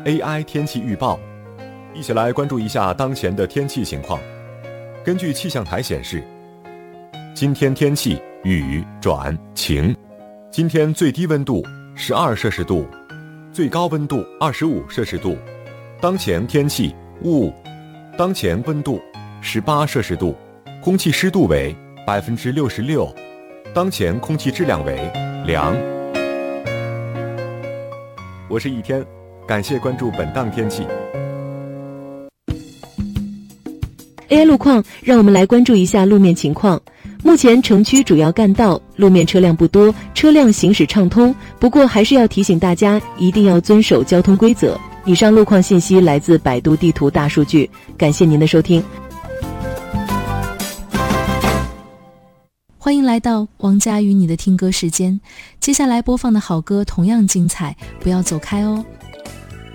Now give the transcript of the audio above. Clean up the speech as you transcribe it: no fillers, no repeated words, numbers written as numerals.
AI 天气预报，一起来关注一下当前的天气情况。根据气象台显示，今天天气雨转晴，今天最低温度12摄氏度，最高温度25摄氏度。当前天气雾，当前温度18摄氏度，空气湿度为66%，当前空气质量为良。我是一天，感谢关注本档天气。 AI 路况，让我们来关注一下路面情况。目前城区主要干道路面车辆不多，车辆行驶畅通，不过还是要提醒大家一定要遵守交通规则。以上路况信息来自百度地图大数据，感谢您的收听。 欢迎来到王佳与你的听歌时间，接下来播放的好歌同样精彩，不要走开哦。